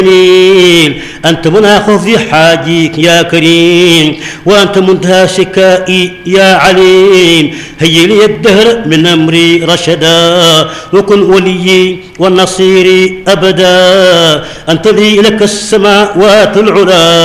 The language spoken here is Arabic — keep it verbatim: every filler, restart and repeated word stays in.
أنت مناخ في حاجيك يا كريم، وأنت منتهى شكائي يا عليم. هيا لي الدهر من أمري رشدا، وكن وليي والنصير أبدا. أنت لي لك السماوات العلا.